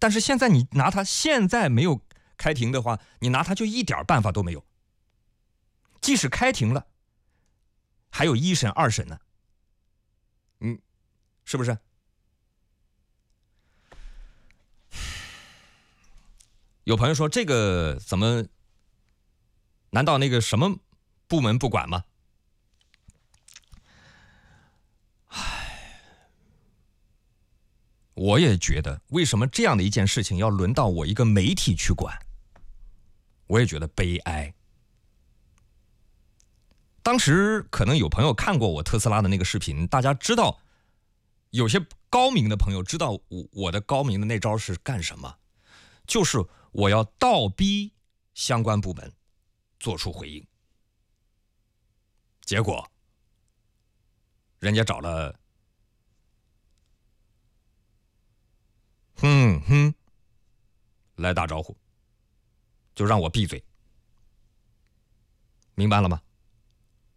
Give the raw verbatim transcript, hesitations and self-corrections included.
但是现在你拿它现在没有开庭的话，你拿它就一点办法都没有。即使开庭了，还有一审二审呢，嗯，是不是？有朋友说这个怎么？难道那个什么部门不管吗？唉，我也觉得，为什么这样的一件事情要轮到我一个媒体去管？我也觉得悲哀。当时可能有朋友看过我特斯拉的那个视频，大家知道，有些高明的朋友知道我我的高明的那招是干什么，就是我要倒逼相关部门做出回应。结果人家找了哼哼来打招呼，就让我闭嘴，明白了吗？